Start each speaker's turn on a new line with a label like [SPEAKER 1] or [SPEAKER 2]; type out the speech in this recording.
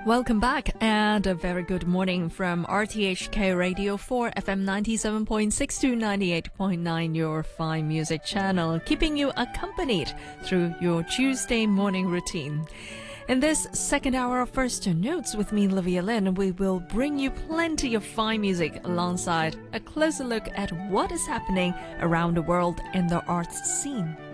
[SPEAKER 1] Welcome back and a very good morning from RTHK Radio 4 FM 97.6 to 98.9, your fine music channel, keeping you accompanied through your Tuesday morning routine. In this second hour of First Notes with me, Olivia Lin, we will bring you plenty of fine music alongside a closer look at what is happening around the world in the arts scene.